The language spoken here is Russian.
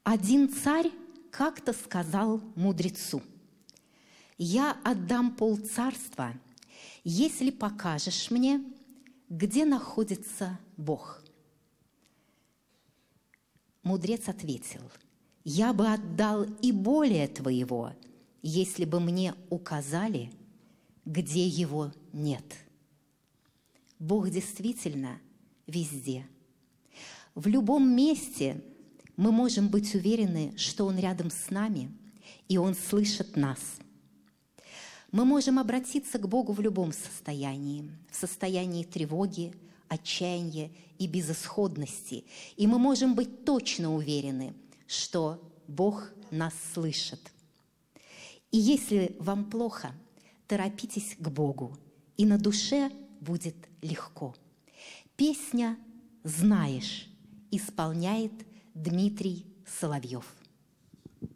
Один царь как-то сказал мудрецу: «Я отдам полцарства, если покажешь мне, где находится Бог». Мудрец ответил: «Я бы отдал и более твоего, если бы мне указали, где его нет». Бог действительно везде. В любом месте мы можем быть уверены, что Он рядом с нами, и Он слышит нас. Мы можем обратиться к Богу в любом состоянии, в состоянии тревоги, отчаяния и безысходности. И мы можем быть точно уверены, что Бог нас слышит. И если вам плохо, торопитесь к Богу, и на душе будет легко. Песня «Знаешь» исполняет Дмитрий Соловьев.